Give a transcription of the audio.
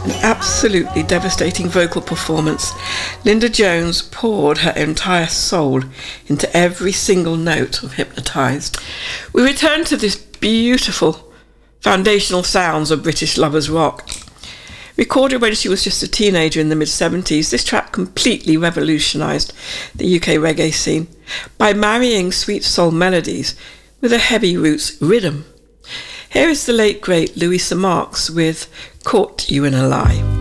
Absolutely devastating vocal performance. Linda Jones poured her entire soul into every single note of Hypnotised. We return to this beautiful foundational sounds of British lovers rock. Recorded when she was just a teenager in the mid-70s, this track completely revolutionised the UK reggae scene by marrying sweet soul melodies with a heavy roots rhythm. Here is the late great Louisa Marks with Caught You in a Lie.